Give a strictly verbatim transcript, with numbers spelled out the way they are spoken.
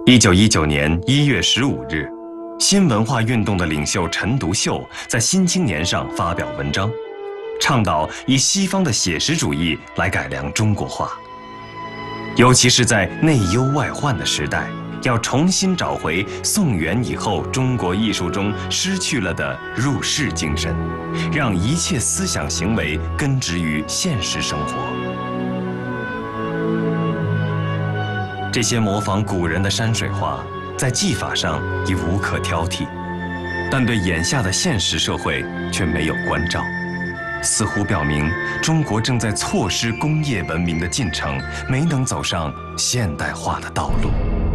一九一九年一月十五日，新文化运动的领袖陈独秀在《新青年》上发表文章，倡导以西方的写实主义来改良中国画。尤其是在内忧外患的时代，要重新找回宋元以后中国艺术中失去了的入世精神，让一切思想行为根植于现实生活。这些模仿古人的山水画，在技法上已无可挑剔，但对眼下的现实社会却没有关照，似乎表明中国正在错失工业文明的进程，没能走上现代化的道路。